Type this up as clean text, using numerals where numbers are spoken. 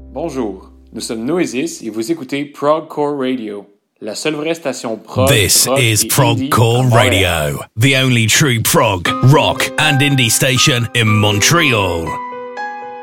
Bonjour, nous sommes Noesis et vous écoutez Progcore Radio, la seule vraie station prog. This rock is et Progcore indie Radio, the only true prog, rock and indie station in Montreal.